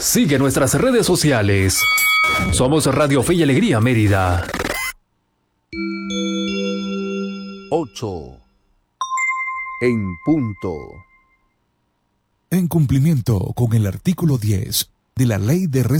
Sigue nuestras redes sociales. Somos Radio Fe y Alegría Mérida. 8 en punto. En cumplimiento con el artículo 10 de la Ley de